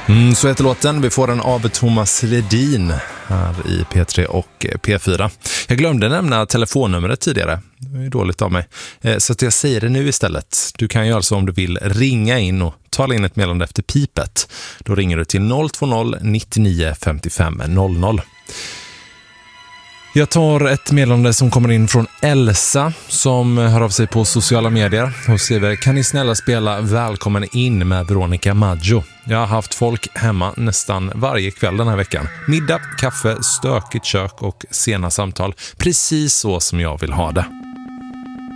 Så heter låten. Vi får den av Thomas Ledin här i P3 och P4. Jag glömde nämna telefonnumret tidigare. Det är dåligt av mig. Så att jag säger det nu istället. Du kan ju alltså, om du vill, ringa in och tala in ett meddelande efter pipet. Då ringer du till 020 99 55 00. Jag tar ett meddelande som kommer in från Elsa som hör av sig på sociala medier. Hon skriver: kan ni snälla spela Välkommen in med Veronica Maggio? Jag har haft folk hemma nästan varje kväll den här veckan. Middag, kaffe, stökigt kök och sena samtal. Precis så som jag vill ha det.